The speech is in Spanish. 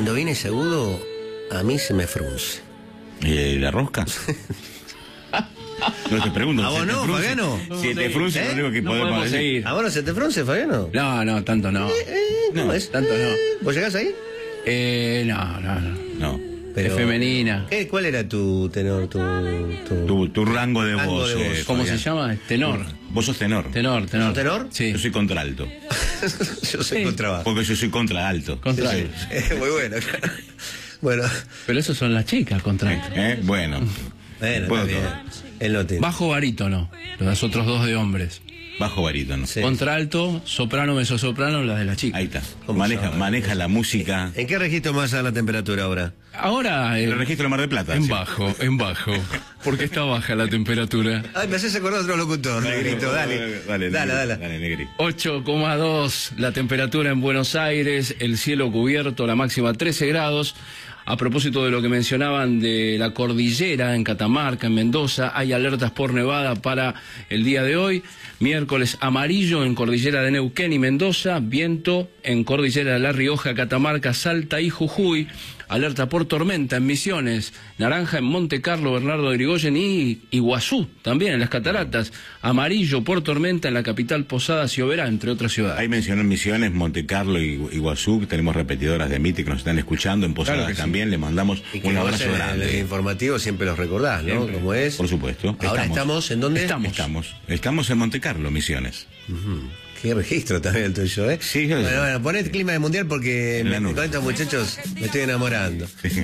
Cuando viene ese agudo, a mí se me frunce. ¿La rosca? No te pregunto. ¿A vos no, Fabiano? Si te frunce, lo único que podemos decir. ¿A vos no se te frunce, Fabiano? No, tanto no. ¿Cómo es? Tanto no. ¿Vos llegás ahí? No. Pero, es femenina. ¿Cuál era tu tenor, Tu rango de voz. ¿Cómo se llama? Tenor. Vos sos tenor. Tenor. ¿Sos tenor? Sí. Yo soy contralto. Yo soy contrabajo. Porque yo soy contralto. Contralto. Muy bueno. Bueno. Pero esos son las chicas, contralto. Bueno. Está bien. Él no tiene. Bajo barítono, los otros dos de hombres. Bajo barítono. Sí. Contralto, soprano, mezzosoprano, las de las chicas. Ahí está. Maneja la música. ¿En qué registro más a la temperatura ahora? Ahora El registro de Mar del Plata. en ¿sí? bajo. Porque está baja la temperatura. Ay, me haces acordar otro locutor, negrito, dale. Dale, negrito. 8,2 la temperatura en Buenos Aires, el cielo cubierto, la máxima 13 grados. A propósito de lo que mencionaban de la cordillera en Catamarca, en Mendoza, hay alertas por nevada para el día de hoy. Miércoles amarillo en cordillera de Neuquén y Mendoza, viento en cordillera de La Rioja, Catamarca, Salta y Jujuy. Alerta por tormenta en Misiones, naranja en Monte Carlo, Bernardo de Irigoyen y Iguazú, también en las Cataratas. Amarillo por tormenta en la capital Posadas y Oberá, entre otras ciudades. Ahí mencionó Misiones, Monte Carlo y Iguazú. Tenemos repetidoras de MITI que nos están escuchando. En Posadas Claro que también. Le mandamos un abrazo grande. En el informativo siempre los recordás, ¿no? Siempre. ¿Cómo es? Por supuesto. Ahora estamos ¿en dónde? Estamos en Monte Carlo, Misiones. Qué registro también el tuyo, ¿eh? Sí, bueno, poned clima de mundial porque En la nube. con estos muchachos me estoy enamorando.